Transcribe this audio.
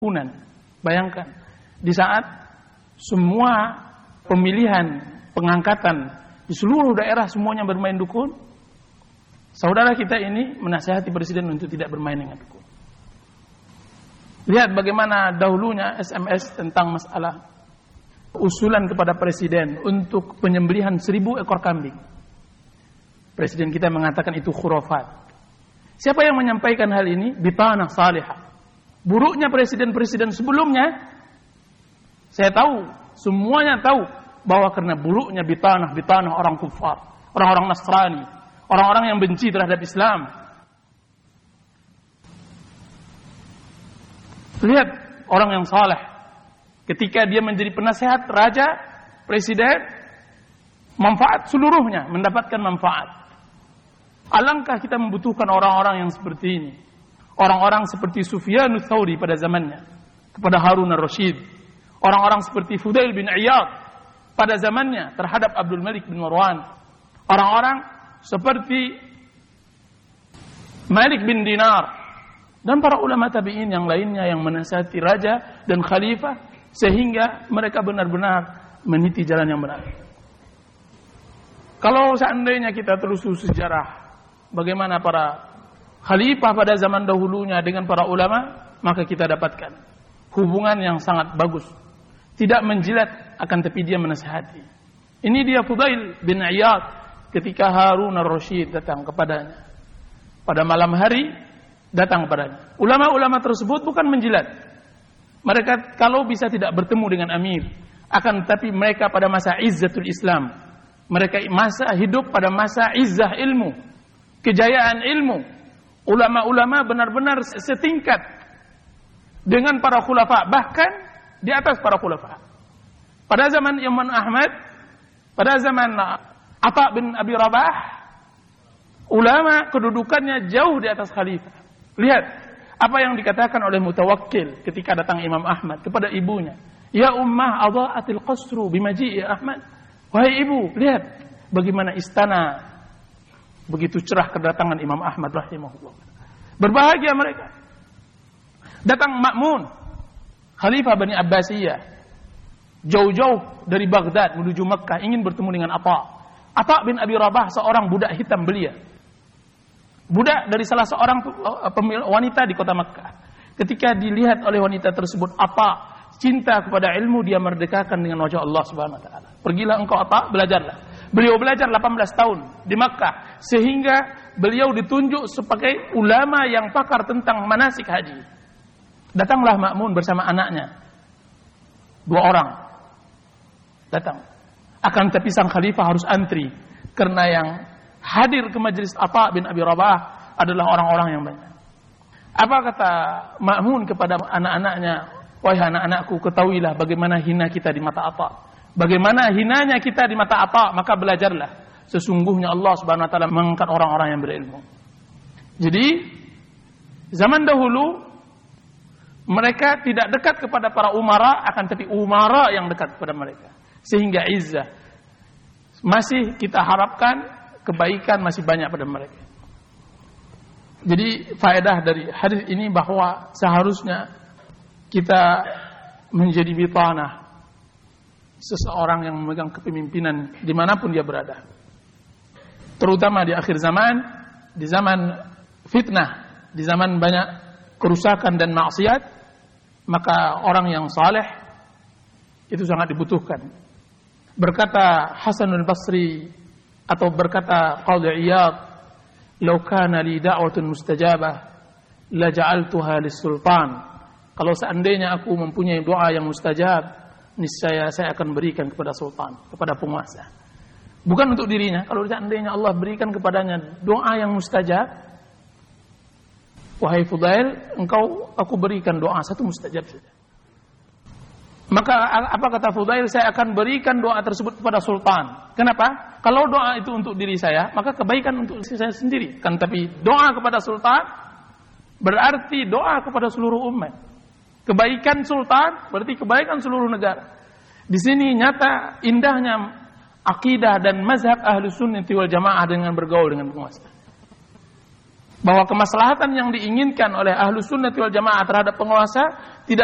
Bayangkan, di saat semua pemilihan, pengangkatan di seluruh daerah semuanya bermain dukun, saudara kita ini menasihati presiden untuk tidak bermain dengan dukun. Lihat bagaimana dahulunya SMS tentang masalah usulan kepada presiden untuk penyembelihan 1000 ekor kambing. Presiden kita mengatakan itu khurafat. Siapa yang menyampaikan hal ini? Bitanah salihah. Buruknya presiden-presiden sebelumnya, saya tahu, semuanya tahu bahwa karena buruknya bitanah orang kufar, orang-orang Nasrani, orang-orang yang benci terhadap Islam. Lihat orang yang saleh, ketika dia menjadi penasehat raja, presiden, manfaat seluruhnya, mendapatkan manfaat. Alangkah kita membutuhkan orang-orang yang seperti ini. Orang-orang seperti Sufyan Ats-Tsauri pada zamannya, kepada Harun ar-Rasyid. Orang-orang seperti Fudail bin Iyad pada zamannya terhadap Abdul Malik bin Marwan. Orang-orang seperti Malik bin Dinar dan para ulama tabi'in yang lainnya yang menasihati raja dan khalifah sehingga mereka benar-benar meniti jalan yang benar. Kalau seandainya kita telusuri sejarah bagaimana para khalifah pada zaman dahulunya dengan para ulama, maka kita dapatkan hubungan yang sangat bagus. Tidak menjilat, akan tapi dia menasihati. Ini dia Fudail bin Iyad ketika Harun ar-Rasyid datang kepadanya. Pada malam hari datang kepadanya. Ulama-ulama tersebut bukan menjilat. Mereka kalau bisa tidak bertemu dengan amir, akan tapi mereka pada masa izzatul Islam. Mereka masa hidup pada masa izzah ilmu, kejayaan ilmu. Ulama-ulama benar-benar setingkat dengan para khulafa, bahkan di atas para khulafa. Pada zaman Imam Ahmad, pada zaman Atha bin Abi Rabah, ulama kedudukannya jauh di atas khalifah. Lihat apa yang dikatakan oleh Mutawakkil ketika datang Imam Ahmad kepada ibunya. Ya ummah adha'atil qasru bimaji'i Ahmad. Wahai ibu, lihat bagaimana istana begitu cerah kedatangan Imam Ahmad rahimahullah. Berbahagia mereka. Datang Ma'mun, Khalifah Bani Abbasiyah, jauh-jauh dari Baghdad menuju Mekah ingin bertemu dengan Atha bin Abi Rabah, seorang budak hitam belia. Budak dari salah seorang wanita di kota Mekah. Ketika dilihat oleh wanita tersebut cinta kepada ilmu, dia merdekakan dengan wajah Allah Subhanahu wa taala. Pergilah engkau belajarlah. Beliau belajar 18 tahun di Makkah sehingga beliau ditunjuk sebagai ulama yang pakar tentang manasik haji. Datanglah Ma'mun bersama anaknya. 2 orang datang. Akan tapi sang khalifah harus antri karena yang hadir ke majelis Atha bin Abi Rabah adalah orang-orang yang banyak. Apa kata Ma'mun kepada anak-anaknya? Wahai anak-anakku, ketahuilah bagaimana hina kita di mata Atha. Bagaimana hinanya kita di mata Atha, maka belajarlah. Sesungguhnya Allah Subhanahu wa taala mengangkat orang-orang yang berilmu. Jadi zaman dahulu mereka tidak dekat kepada para umara, akan tapi umara yang dekat kepada mereka. Sehingga izzah masih kita harapkan, kebaikan masih banyak pada mereka. Jadi faedah dari hadis ini bahwa seharusnya kita menjadi bitanah, seseorang yang memegang kepemimpinan dimanapun dia berada, terutama di akhir zaman, di zaman fitnah, di zaman banyak kerusakan dan maksiat, maka orang yang saleh itu sangat dibutuhkan. Berkata Hasanul Basri atau berkata Qadhi Iyad, "Law kana li da'watun mustajabah la ja'altuha lis-sultan." Kalau seandainya aku mempunyai doa yang mustajab, niscaya saya akan berikan kepada sultan, kepada penguasa. Bukan untuk dirinya. Kalau seandainya Allah berikan kepadanya doa yang mustajab, wahai Fudail, aku berikan doa satu mustajab saja. Maka apa kata Fudail? Saya akan berikan doa tersebut kepada sultan. Kenapa? Kalau doa itu untuk diri saya, maka kebaikan untuk saya sendiri. Kan tapi doa kepada sultan berarti doa kepada seluruh umat. Kebaikan sultan berarti kebaikan seluruh negara. Di sini nyata indahnya akidah dan mazhab Ahlus Sunnah wal Jamaah dengan bergaul dengan penguasa. Bahwa kemaslahatan yang diinginkan oleh Ahlus Sunnah wal Jamaah terhadap penguasa tidak